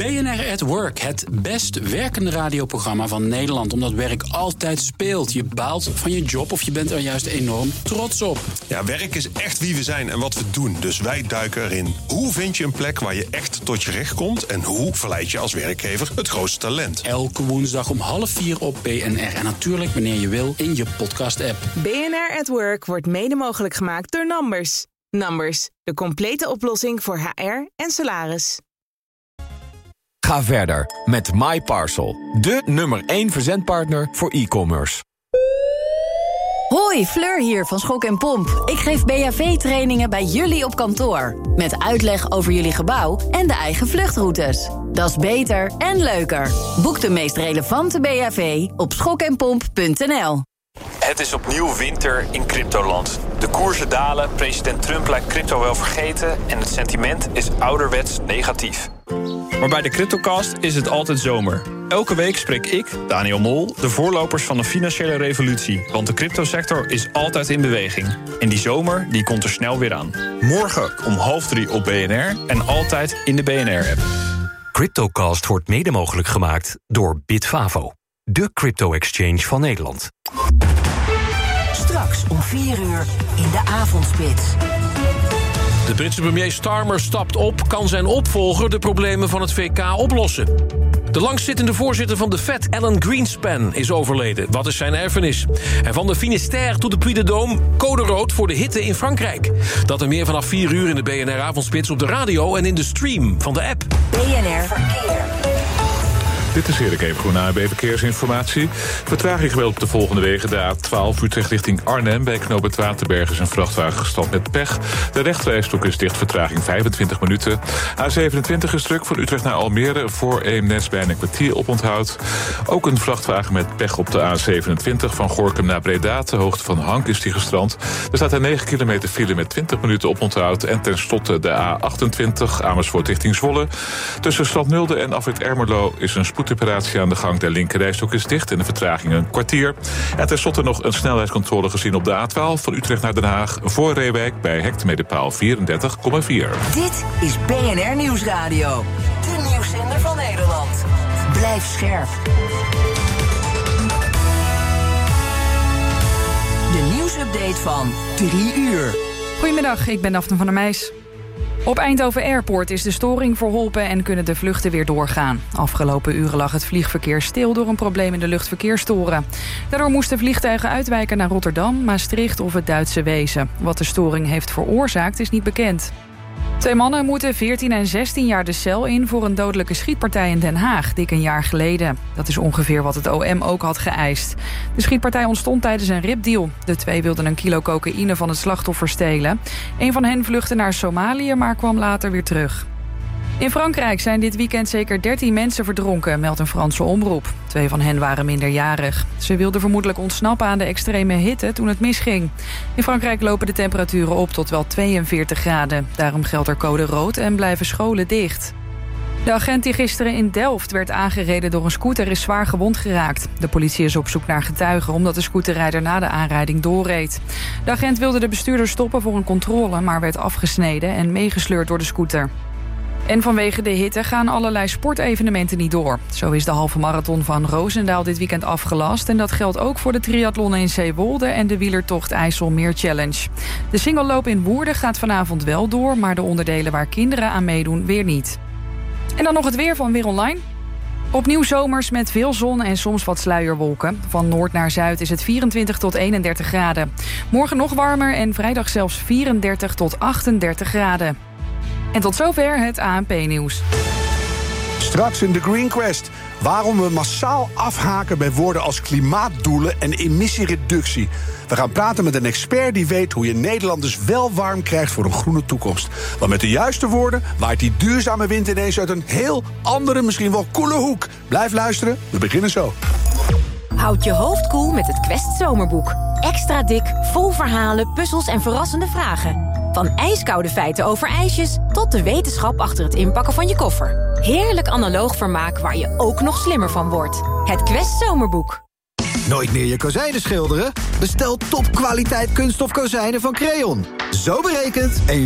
BNR at Work, het best werkende radioprogramma van Nederland. Omdat werk altijd speelt. Je baalt van je job of je bent er juist enorm trots op. Ja, werk is echt wie we zijn en wat we doen. Dus wij duiken erin. Hoe vind je een plek waar je echt tot je recht komt? En hoe verleid je als werkgever het grootste talent? Elke woensdag om 3:30 op BNR. En natuurlijk wanneer je wil in je podcast-app. BNR at Work wordt mede mogelijk gemaakt door Numbers. Numbers, de complete oplossing voor HR en salaris. Ga verder met MyParcel, de nummer 1 verzendpartner voor e-commerce. Hoi, Fleur hier van Schok en Pomp. Ik geef BHV-trainingen bij jullie op kantoor. Met uitleg over jullie gebouw en de eigen vluchtroutes. Dat is beter en leuker. Boek de meest relevante BHV op schokenpomp.nl. Het is opnieuw winter in cryptoland. De koersen dalen, president Trump lijkt crypto wel vergeten en het sentiment is ouderwets negatief. Maar bij de CryptoCast is het altijd zomer. Elke week spreek ik, Daniel Mol, de voorlopers van de financiële revolutie. Want de cryptosector is altijd in beweging. En die zomer die komt er snel weer aan. Morgen om 2:30 op BNR en altijd in de BNR-app. CryptoCast wordt mede mogelijk gemaakt door Bitfavo, de crypto-exchange van Nederland. Straks om 4:00 in de avondspits. De Britse premier Starmer stapt op. Kan zijn opvolger de problemen van het VK oplossen? De langstzittende voorzitter van de Fed, Alan Greenspan, is overleden. Wat is zijn erfenis? En van de Finistère tot de Puy de Dôme, code rood voor de hitte in Frankrijk. Dat en meer vanaf 4:00 in de BNR-avondspits op de radio en in de stream van de app. BNR Verkeer. Dit is Erik Evengroen, ANWB Verkeersinformatie. Vertraging geweld op de volgende wegen. De A12 Utrecht richting Arnhem. Bij knooppunt Waterberg is een vrachtwagen gestrand met pech. De rechterrijstrook is dicht, vertraging 25 minuten. A27 is druk van Utrecht naar Almere. Voor Eemnes bijna een kwartier oponthoud. Ook een vrachtwagen met pech op de A27 van Gorinchem naar Breda. De hoogte van Hank is die gestrand. Er staat een 9 kilometer file met 20 minuten oponthoud. En tenslotte de A28 Amersfoort richting Zwolle. Tussen Stadnulde en afrit Ermelo is een spoedreparatie aan de gang. De linkerrijstrook is dicht en de vertraging een kwartier. En tenslotte nog een snelheidscontrole gezien op de A12 van Utrecht naar Den Haag. Voor Reewijk bij hectometerpaal 34,4. Dit is BNR Nieuwsradio. De nieuwszender van Nederland. Blijf scherp. De nieuwsupdate van 3:00. Goedemiddag, ik ben Daphne van der Meijs. Op Eindhoven Airport is de storing verholpen en kunnen de vluchten weer doorgaan. Afgelopen uren lag het vliegverkeer stil door een probleem in de luchtverkeerstoren. Daardoor moesten vliegtuigen uitwijken naar Rotterdam, Maastricht of het Duitse Wezen. Wat de storing heeft veroorzaakt is niet bekend. 2 mannen moeten 14 en 16 jaar de cel in voor een dodelijke schietpartij in Den Haag, dik een jaar geleden. Dat is ongeveer wat het OM ook had geëist. De schietpartij ontstond tijdens een ripdeal. De 2 wilden een kilo cocaïne van het slachtoffer stelen. Een van hen vluchtte naar Somalië, maar kwam later weer terug. In Frankrijk zijn dit weekend zeker 13 mensen verdronken, meldt een Franse omroep. 2 van hen waren minderjarig. Ze wilden vermoedelijk ontsnappen aan de extreme hitte toen het misging. In Frankrijk lopen de temperaturen op tot wel 42 graden. Daarom geldt er code rood en blijven scholen dicht. De agent die gisteren in Delft werd aangereden door een scooter is zwaar gewond geraakt. De politie is op zoek naar getuigen omdat de scooterrijder na de aanrijding doorreed. De agent wilde de bestuurder stoppen voor een controle, maar werd afgesneden en meegesleurd door de scooter. En vanwege de hitte gaan allerlei sportevenementen niet door. Zo is de halve marathon van Roosendaal dit weekend afgelast. En dat geldt ook voor de triathlon in Zeewolde en de wielertocht IJsselmeer Challenge. De singelloop in Woerden gaat vanavond wel door, maar de onderdelen waar kinderen aan meedoen weer niet. En dan nog het weer van Weer Online. Opnieuw zomers met veel zon en soms wat sluierwolken. Van noord naar zuid is het 24 tot 31 graden. Morgen nog warmer en vrijdag zelfs 34 tot 38 graden. En tot zover het ANP-nieuws. Straks in de Green Quest. Waarom we massaal afhaken bij woorden als klimaatdoelen en emissiereductie. We gaan praten met een expert die weet hoe je Nederlanders wel warm krijgt voor een groene toekomst. Want met de juiste woorden waait die duurzame wind ineens uit een heel andere, misschien wel koele hoek. Blijf luisteren, we beginnen zo. Houd je hoofd koel met het Quest Zomerboek. Extra dik, vol verhalen, puzzels en verrassende vragen. Van ijskoude feiten over ijsjes tot de wetenschap achter het inpakken van je koffer. Heerlijk analoog vermaak waar je ook nog slimmer van wordt. Het Quest Zomerboek. Nooit meer je kozijnen schilderen? Bestel topkwaliteit kunststof kozijnen van Creon. Zo berekend